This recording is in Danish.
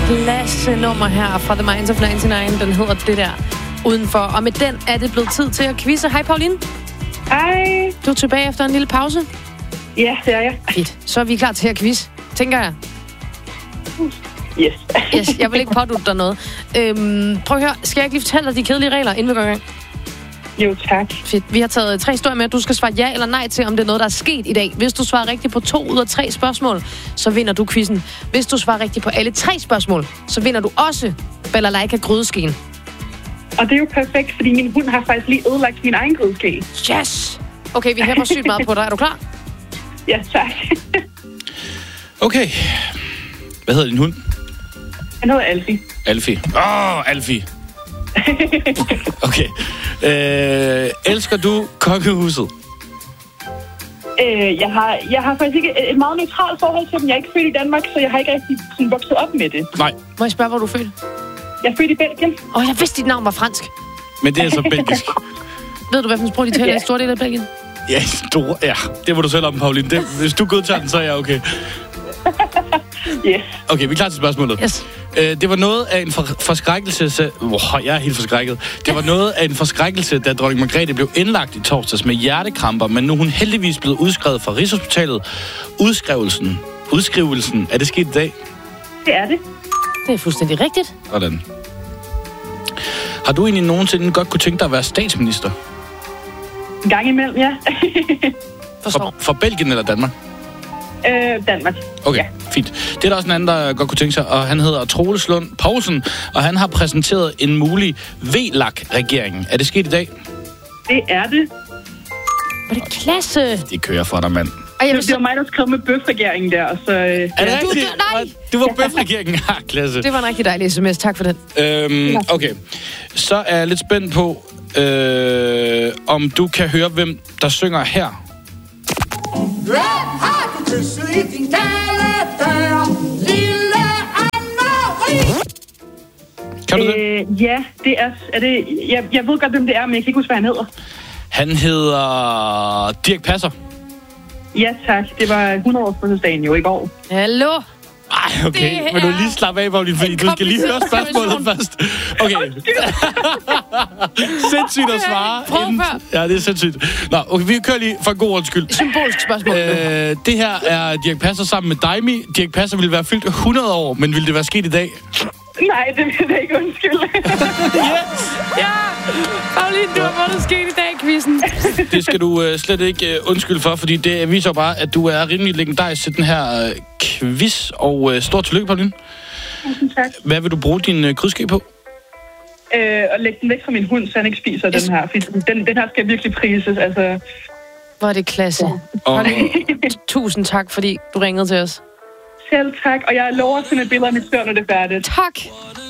klasse nummer her fra The Minds of 99. Den hedder det der udenfor. Og med den er det blevet tid til at quizze. Hej, Pauline. Hej. Du er tilbage efter en lille pause. Ja, det er jeg. Fedt. Så er vi klar til at quiz, tænker jeg. Yes. Jeg vil ikke pådutte dig noget. Prøv at høre. Skal jeg ikke lige fortælle dig de kedelige regler, inden vi går i gang? Jo, tak. Fedt. Vi har taget 3 historier med, at du skal svare ja eller nej til, om det er noget, der er sket i dag. Hvis du svarer rigtigt på 2 ud af 3 spørgsmål, så vinder du quizzen. Hvis du svarer rigtigt på alle 3 spørgsmål, så vinder du også balalaika grydeskeen. Og det er jo perfekt, fordi min hund har faktisk lige ødelagt min egen grydeske. Yes! Okay, vi hæpper sygt meget på dig. Er du klar? Ja, tak. Okay. Hvad hedder din hund? Han hedder Alfie. Alfie. Alfie. Okay. Elsker du kongehuset? Jeg har faktisk ikke et meget neutralt forhold til dem. Jeg er ikke født i Danmark, så jeg har ikke rigtig sådan vokset op med det. Nej. Må jeg spørge, hvor du er født? Jeg er født i Belgien. Jeg vidste, dit navn var fransk. Men det er så belgisk. Ved du, hvad for en sprog de taler i store del af Belgien? Ja, det må du selv om, Pauline. Hvis du godtager den, så er jeg okay. Yes. Okay, vi er klar til spørgsmålet. Yes. Det var noget af en forskrækkelse... jeg er helt forskrækket. Det var noget af en forskrækkelse, da dronning Margrethe blev indlagt i torsdags med hjertekramper, men nu er hun heldigvis blevet udskrevet fra Rigshospitalet. Udskrivelsen, er det sket i dag? Det er det. Det er fuldstændig rigtigt. Hvordan? Har du egentlig nogensinde godt kunne tænke dig at være statsminister? En gang imellem, ja. For Belgien eller Danmark? Danmark. Okay, ja. Fint. Det er der også en anden, der godt kunne tænke sig, og han hedder Troels Lund Poulsen, og han har præsenteret en mulig VLAK-regering. Er det sket i dag? Det er det. Var det klasse? Det kører for dig, mand. Det var mig, der skrev med bøf-regeringen der, så... Er det rigtigt? Nej! Du var bøf-regeringen. Klasse. Det var en rigtig dejlig sms. Tak for den. Okay. Så er jeg lidt spændt på, om du kan høre, hvem der synger her. Kan du det? Ja, det er det. Jeg ved godt, hvem det er, men jeg kan ikke huske, hvad han hedder. Han hedder Dirch Passer. Ja, tak. Det var 100 års fødselsdagen jo i går. Hallo? Ej, okay. Men du lige slappe af, Pauline, fordi du skal lige høre spørgsmålet først. Okay. Sindssygt at svare. Prøv før. Ja, det er sindssygt. Nå, okay, vi kører lige for en god ordens skyld. Symbolsk spørgsmål. Det her er Dirch Passer sammen med Daimi. Dirch Passer ville være fyldt 100 år, men ville det være sket i dag? Nej, det vil jeg ikke undskylde. Yes! Ja! Pauline, du har fået sket i dag, quizzen. Det skal du slet ikke undskylde for, fordi det viser bare, at du er rimelig legendarisk til den her quiz. Og stort tillykke, Pauline. Tak. Hvad vil du bruge din krydske på? Og lægge den væk fra min hund, så han ikke spiser den her. Den her skal virkelig prises, altså... Hvor er det klasse. Tusind tak, fordi du ringede til os. Selv tak, og jeg lover at sende et billede af mit stør, når det er færdigt. Tak.